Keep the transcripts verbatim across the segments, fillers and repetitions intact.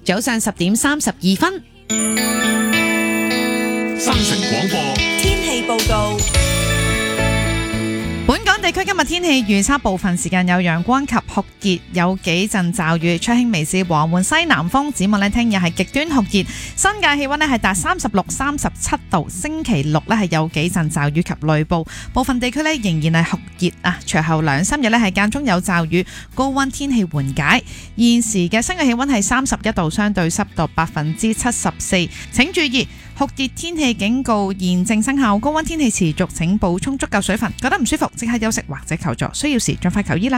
早上十點三十二分。 新城廣播天氣報告。 本港地區今日天氣預測，部分時間有陽光及酷熱，有幾陣驟雨，吹輕微至和緩西南風。展望呢，聽日係極端酷熱，新界氣溫呢係達三十六、三十七度。星期六呢係有幾陣驟雨及雷暴，部分地區呢仍然係酷熱啊。隨後兩三日呢係間中有驟雨，高溫天氣緩解。現時嘅新界氣溫係三十一度，相對濕度百分之七十四。請注意，酷熱天氣警告現正生效，高溫天氣持續，請補充足夠水分。覺得唔舒服即刻休息或者求助，需要時盡快求醫啦。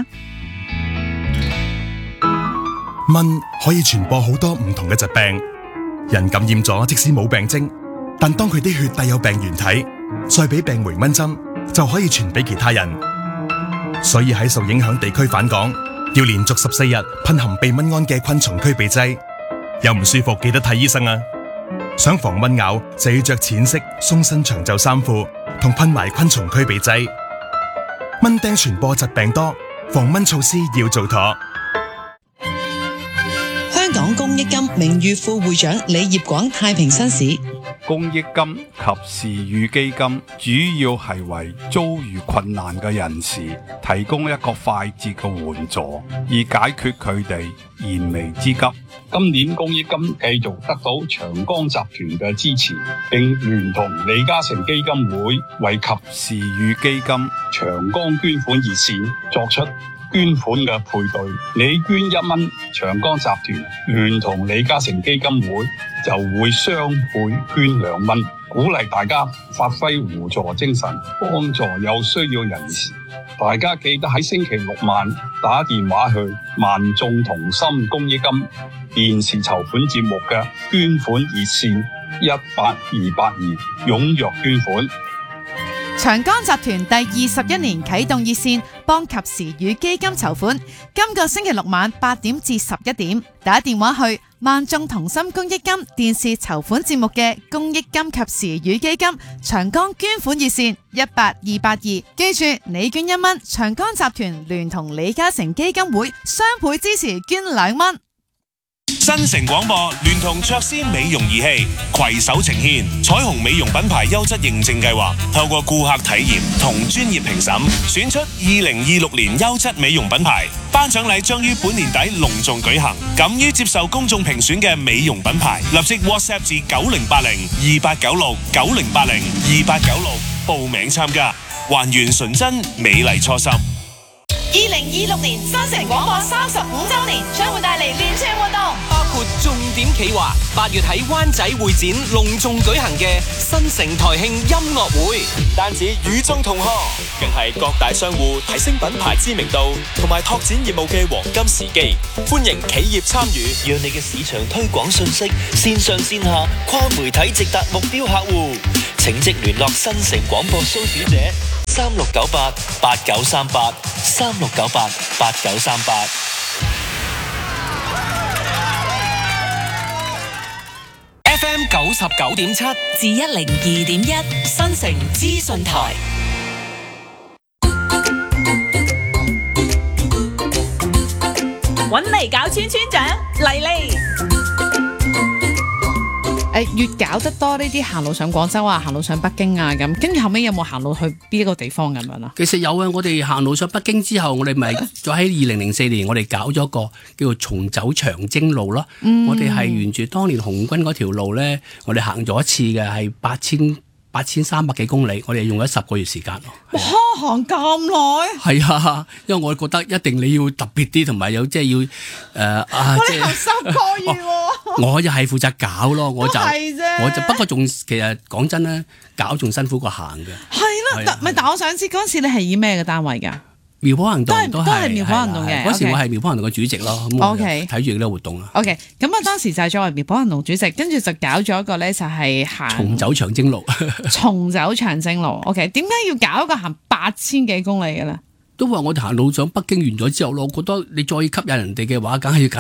蚊可以傳播好多唔同嘅疾病，人感染咗即使冇病徵，但當佢啲血帶有病原體，再俾病媒蚊針就可以傳俾其他人。所以喺受影響地區返港，要連續十四日噴含避蚊胺嘅昆蟲驅鼻劑。有唔舒服記得睇醫生啊！想防蚊咬就要着淺色鬆身長袖衫褲，同噴埋昆蟲驅鼻劑。蚊叮傳播疾病多，防蚊措施要做妥。 香港公益金名譽副會長李業廣太平紳士。 公益金及時雨基金主要係為遭遇困難嘅人士提供一個快捷嘅援助，以解決佢哋燃眉之急。今年公益金繼續得到長江集團嘅支持，並聯同李嘉誠基金會為及時雨基金長江捐款熱線作出捐款嘅配對。你捐一蚊，長江集團聯同李嘉誠基金會就會雙倍捐兩蚊，鼓勵大家發揮互助精神，幫助有需要人士。大家記得喺星期六晚打電話去萬眾同心公益金電視籌款節目嘅捐款熱線一八二八二，踴躍捐款。 長江集團第二十一年啟動熱線，幫及時雨基金籌款。今個星期六晚八點至十一點，打電話去萬眾同心公益金電視籌款節目嘅公益金及時雨基金長江捐款熱線一八二八二。記住，你捐一蚊，長江集團聯同李嘉誠基金會雙倍支持捐兩蚊。 新城廣播聯同卓斯美容儀器攜手呈獻彩虹美容品牌優質認證計劃，透過顧客體驗同專業評審，選出二零二六年優質美容品牌。頒獎禮將於本年底隆重舉行，敢於接受公眾評選嘅美容品牌，立即 WhatsApp 至九零八零二八九六九零八零二八九六報名參加，還原純真美麗初心。 二零二六年新城廣播三十五周年將會帶嚟連串活動， 包括重點企劃，八月喺灣仔會展隆重舉行嘅新城台慶音樂會，唔單止與眾同賀，更係各大商戶提升品牌知名度同埋拓展業務嘅黃金時機。歡迎企業參與，讓你嘅市場推廣信息線上線下跨媒體直達目標客戶。請即聯絡新城廣播蘇小姐三六九八八九三八三六九八八九三八。F M 九十九點七至一零二點一新城資訊台。 搵嚟搞村村長嚟嚟。 誒，越搞得多呢啲行路上廣州啊，行路上北京啊咁，跟住後尾有冇行路去邊一個地方咁樣啊？ 其實有啊，我哋行路上北京之後，我哋咪再喺二零零四年，我哋搞咗個叫做重走長征路咯。嗯、我哋係沿住當年紅軍嗰條路咧，我哋行咗一次嘅，係八千八千三百幾公里，我哋用咗十個月時間咯。 哇，行咁耐？ 係啊，因為我覺得一定你要特別啲，同埋有即係要誒、呃、啊！ 我哋行十個月喎、哦。 我就係負責搞咯，我就我就不過仲其實講真咧，搞仲辛苦過行嘅。 係啦，但咪但我想知嗰陣時你係以咩嘅單位㗎？ 苗圃行動都係都係苗圃行動嘅。 嗰時我係苗圃行動嘅主席咯。咁我睇住呢個活動啦。 OK，咁啊當時就係作為苗圃行動主席，跟住就搞咗一個咧，就係行重走長征路。 重走長征路 ，OK， 點解要搞一個行八千幾公里嘅咧？ 都話我哋行路上北京完咗之後咯，我覺得你再吸引人哋嘅話，梗係要搞啲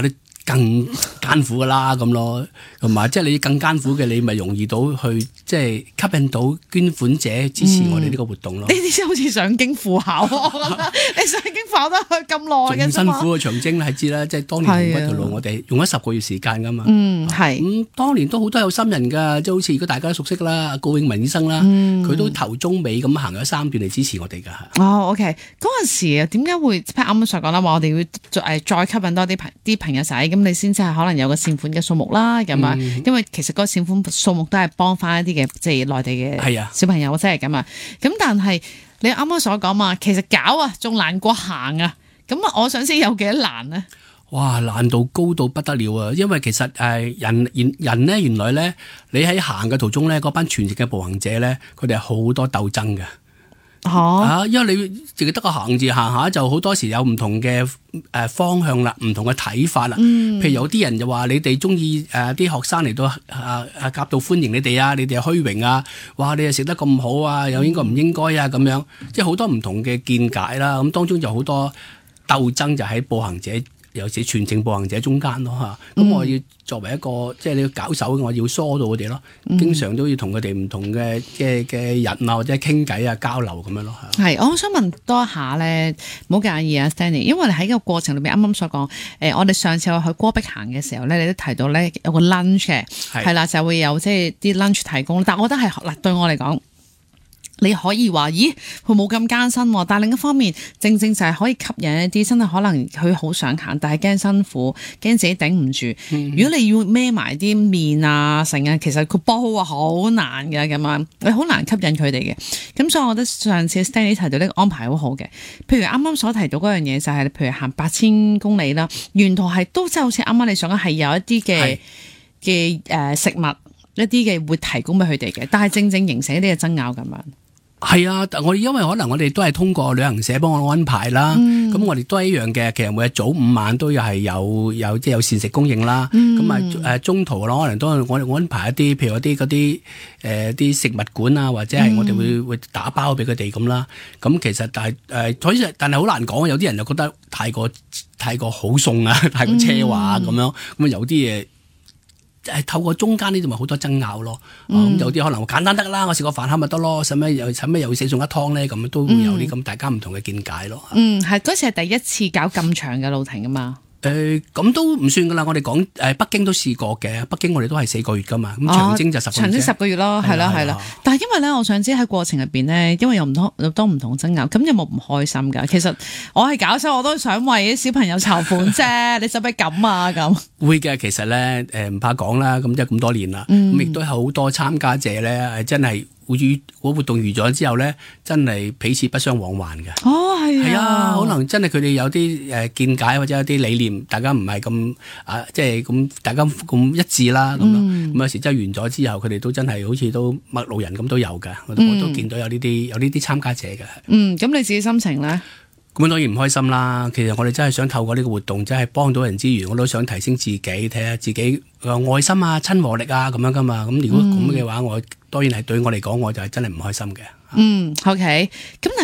更艱苦噶啦咁咯，同埋即係你更艱苦嘅，你咪容易到去即係吸引到捐款者支持我哋呢個活動咯。 呢啲先好似上京赴考，我覺得你上京考得去咁耐嘅， 咁辛苦嘅長征係知啦，即係當年紅軍條路，我哋用咗十個月時間噶嘛。嗯，係。咁當年都好多有心人㗎，即係好似如果大家都熟悉啦，高永文醫生啦，佢、嗯、都頭中尾咁行咗三段嚟支持我哋㗎。 哦 OK， 嗰陣時啊，點解會啱啱所講啦？話我哋要誒再吸引多啲朋啲朋友仔，咁你先至係可能有個善款嘅數目啦，咁啊、嗯，因為其實嗰個善款數目都係幫翻一啲嘅即係內地嘅小朋友即係咁啊。咁但係你啱啱所講嘛，其實搞啊仲難過行啊。咁啊，我想知有幾多難呢？ 哇，難度高到不得了啊！因為其實誒人人咧，原來咧，你喺行嘅途中咧，嗰班全程嘅步行者咧，佢哋係好多鬥爭嘅。嚇、啊！因為你淨係得個行字行下，就好多時有唔同嘅誒方向啦，唔同嘅睇法啦。嗯、譬如有啲人就話你哋中意誒啲學生嚟到啊啊夾道歡迎你哋啊，你哋係虛榮啊，哇！你又食得咁好啊，又應該唔應該啊咁樣，即係好多唔同嘅見解啦。咁當中就好多鬥爭就喺步行者，尤其是全程步行者中間咯嚇。咁、嗯、我要作為一個即係你要搞手，我要疏導佢哋咯。嗯、經常都要同佢哋唔同嘅嘅嘅人啊，或者傾偈啊、交流咁樣咯嚇。係，我想問多一下咧，唔好介意啊 Stanley，因為你喺個過程裏邊啱啱所講，誒、呃，我哋上次去戈壁行嘅時候咧，你都提到咧有個 lunch 嘅，係啦，就會有即係啲 lunch 提供。但係我覺得係嗱，對我嚟講。你可以話，咦，佢冇咁艱辛喎，但係另一方面，正正就係可以吸引一啲真係可能佢好想行，但係驚辛苦，驚自己頂唔住。嗯、如果你要孭埋啲麵啊、成啊，其實個煲啊好難嘅咁樣，你好難吸引佢哋嘅。咁所以我覺得上次 Stanley 提到呢個安排好好嘅。譬如啱啱所提到嗰樣嘢就係、是，譬如行八千公里啦，沿途係都即係好似啱啱你想講係有一啲嘅嘅誒食物，一啲嘅會提供俾佢哋嘅，但係正正形成一啲嘅爭拗咁樣。 係啊，我因為可能我哋都係通過旅行社幫我安排啦，咁、嗯、我哋都係一樣嘅。其實每日早午晚都係有有即係有膳食供應啦。咁啊誒中途咯，可能都我哋安排一啲，譬如嗰啲嗰啲誒啲食物館啊，或者係我哋會、嗯、會打包俾佢哋咁啦。咁其實但係誒，所以但係好難講，有啲人就覺得太過太過好餸啊，太過奢華啊咁樣。咁啊有啲嘢。係透過中間呢度咪好多爭拗咯，咁、嗯嗯、有啲可能簡單得啦，我食個飯盒咪得咯，使咩又使咩又要四餸一湯咧？咁都會有啲咁大家唔同嘅見解咯。 嗯，係嗰次係第一次搞咁長嘅路程噶嘛。 誒咁、呃、都唔算噶啦，我哋講誒北京都試過嘅，北京我哋都係四個月噶嘛，咁長征就十個月、哦、長征十個月咯，係啦係啦。但係因為咧，我想知喺過程入邊咧，因為有唔同有多唔同爭拗，咁有冇唔開心㗎？其實我係搞手，我都想為啲小朋友籌款啫，你使唔使咁啊？咁會嘅，其實咧誒唔怕講啦，咁即係咁多年啦，咁亦都係好多參加者咧係真係。會與嗰活動完咗之後咧，真係彼此不相往還嘅。 哦，係啊，係啊，可能真係佢哋有啲誒見解或者有啲理念，大家唔係咁啊，即係咁大家咁一致啦咁咯。咁有時真係完咗之後，佢哋都真係好似都陌路人咁都有嘅。我都我都見到有呢啲有呢啲參加者嘅。 嗯，咁你自己心情咧？ 咁當然唔開心啦。其實我哋真係想透過呢個活動，真係幫到人之餘，我都想提升自己，睇下自己嘅愛心啊、親和力啊咁樣噶嘛。咁如果咁嘅話，我當然係對我嚟講，我就係真係唔開心嘅。 嗯，OK。咁